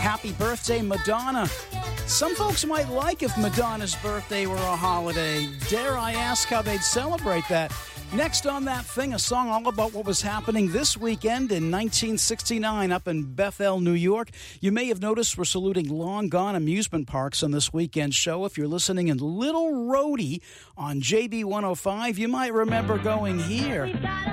Happy birthday, Madonna. Some folks might like if Madonna's birthday were a holiday. Dare I ask how they'd celebrate that? Next on That Thing, a song all about what was happening this weekend in 1969 up in Bethel, New York. You may have noticed we're saluting long-gone amusement parks on this weekend show. If you're listening in Little Rhodey on JB 105, you might remember going here.